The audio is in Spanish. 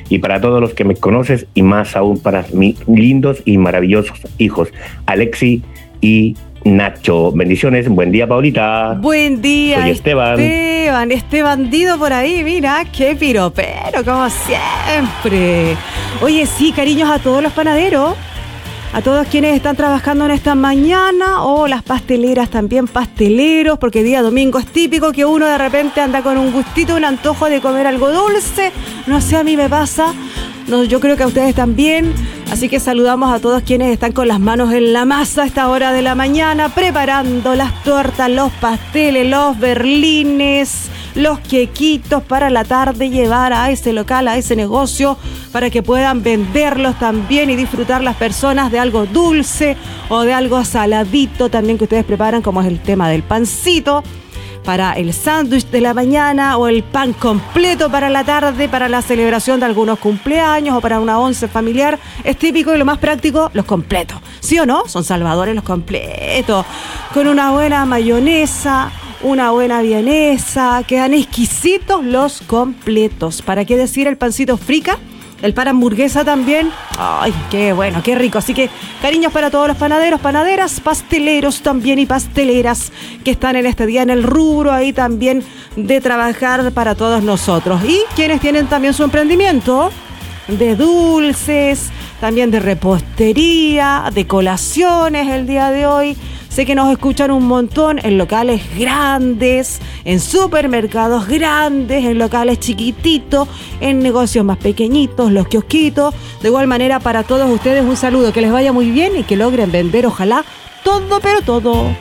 y para todos los que me conoces y más aún para mis lindos y maravillosos hijos, Alexi y Nacho. Bendiciones, buen día, Paulita. Buen día, soy Esteban. Este bandido por ahí, mira, qué piropero, como siempre. Oye, sí, cariños a todos los panaderos, a todos quienes están trabajando en esta mañana, o las pasteleras también, pasteleros, porque día domingo es típico que uno de repente anda con un gustito, un antojo de comer algo dulce. No sé, a mí me pasa. No, yo creo que a ustedes también, así que saludamos a todos quienes están con las manos en la masa a esta hora de la mañana, preparando las tortas, los pasteles, los berlines, los quequitos para la tarde llevar a ese local, a ese negocio, para que puedan venderlos también y disfrutar las personas de algo dulce o de algo saladito también que ustedes preparan, como es el tema del pancito para el sándwich de la mañana, o el pan completo para la tarde, para la celebración de algunos cumpleaños o para una once familiar. Es típico y lo más práctico, los completos. ¿Sí o no? Son salvadores los completos. Con una buena mayonesa, una buena vienesa. Quedan exquisitos los completos. ¿Para qué decir el pancito frica? El pan hamburguesa también. Ay, qué bueno, qué rico. Así que cariños para todos los panaderos, panaderas, pasteleros también y pasteleras que están en este día en el rubro ahí también de trabajar para todos nosotros. Y quienes tienen también su emprendimiento de dulces, también de repostería, de colaciones el día de hoy. Sé que nos escuchan un montón en locales grandes, en supermercados grandes, en locales chiquititos, en negocios más pequeñitos, los kiosquitos. De igual manera, para todos ustedes un saludo, que les vaya muy bien y que logren vender, ojalá, todo, pero todo.